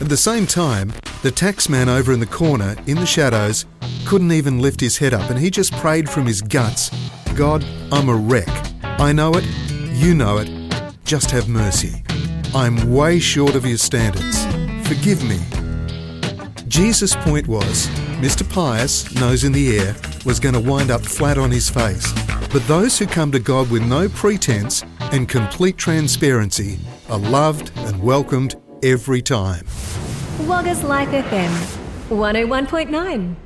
At the same time, the taxman over in the corner, in the shadows, couldn't even lift his head up, and he just prayed from his guts, God, I'm a wreck. I know it, you know it, just have mercy. I'm way short of your standards. Forgive me. Jesus' point was, Mr. Pious, nose in the air, was going to wind up flat on his face. But those who come to God with no pretense and complete transparency are loved and welcomed every time. Wagga's Life FM 101.9